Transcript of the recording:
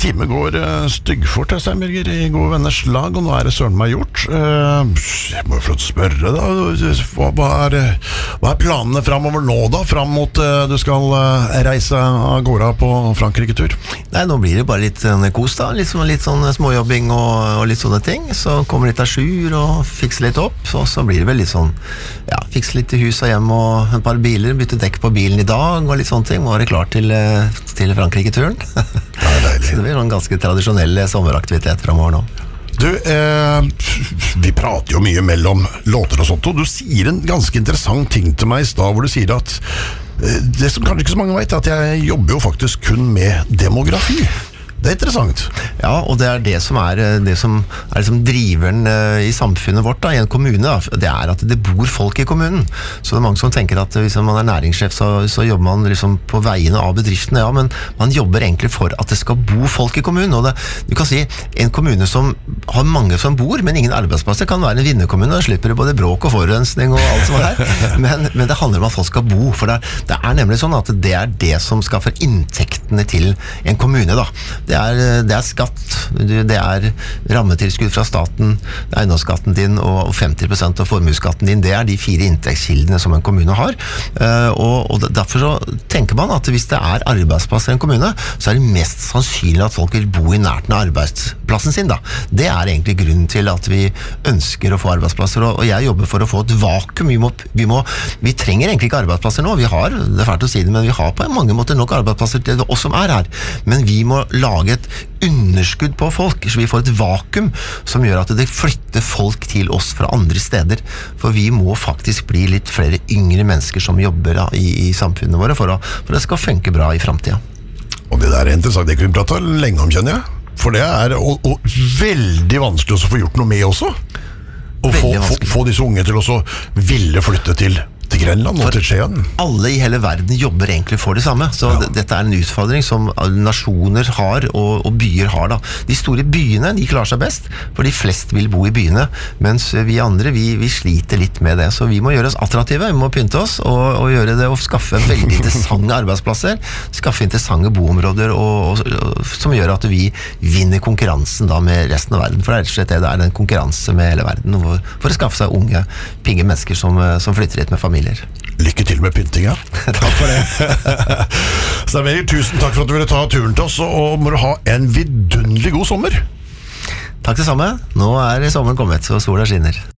time går styggfort, Steinberger, I gode venners lag, og nå det søren meg gjort. Jeg må få spørre da, hva planene fremover nå da, fram mot du skal reise av gårde på Frankrike-tur? Nei, nå blir det bare litt kos da, litt sånn småjobbing og litt sånne ting, så kommer litt av sjur og fikse litt opp, og så blir det vel litt sånn, ja, fikse litt i hus og hjem og en par biler, bytte dekk på bilen I dag og litt sånne ting, og klar til Frankrike-turen. Så det blir en ganske tradisjonell sommeraktivitet fremover nå. Du, vi prater jo mye mellom låter og sånt, og du sier en ganske interessant ting til meg I sted, hvor du sier at det som kanskje ikke så mange vet, at jeg jobber jo faktisk kun med demografi. Det interessant. Ja, og det det som liksom driveren I samfunnet vårt da, I en kommune da, det at det bor folk I kommunen. Så det mange som tenker at hvis man næringssjef så jobber man liksom på vegne av bedriftene, ja, men man jobber egentlig for at det skal bo folk I kommunen. Og du kan si, en kommune som har mange som bor, men ingen arbeidsplasser kan være en vinnerkommune, da slipper det både bråk og forurensning og alt som her. Men det handler om at folk skal bo, for det nemlig sånn at det det som skaffer inntektene til en kommune da. Det skatt, det rammetilskudd fra staten, det eiendomsskatten din og 50% av formuesskatten din, det de 4 inntektskildene som en kommune har. Og derfor så tenker man at hvis det arbeidsplasser I en kommune, så det mest sannsynlig at folk vil bo I nærheten av arbeidsplassen sin da. Det egentlig grunnen til at vi ønsker å få arbeidsplasser, og jeg jobber for å få et vakuum. Vi trenger egentlig ikke arbeidsplasser nå, det fælt å si det, men vi har på mange måter nok arbeidsplasser til oss som her. Men vi må lage et underskudd på folk, så vi får et vakuum som gjør at det flytter folk til oss fra andre steder. For vi må faktisk bli litt flere yngre mennesker som jobber da, I samfunnet våre for det skal funke bra I fremtiden. Og det interessant, det kan vi prate lenge om, kjenner jeg. For det og veldig vanskelig å få gjort noe med også. Å få disse unge til å ville flytte til Grenland og til Skien. Alle I hele verden jobber egentlig for det samme, så dette en utfordring som nasjoner har og byer har da. De store byene, de klarer seg best, for de flest vil bo I byene, mens vi andre, vi sliter litt med det, så vi må gjøre oss attraktive, vi må pynte oss og gjøre det og skaffe veldig interessante arbeidsplasser, skaffe interessante boområder som gjør at vi vinner konkurransen da med resten av verden, for det rett og slett det en konkurranse med hele verden for å skaffe seg unge, pigge mennesker som flytter hit med familie. Lykke til med pyntinga. Takk for det. Steinberger, tusen takk for at du ville ta turen til oss, og må du ha en vidunderlig god sommer. Takk det samme. Nå sommeren kommet, så sola skinner.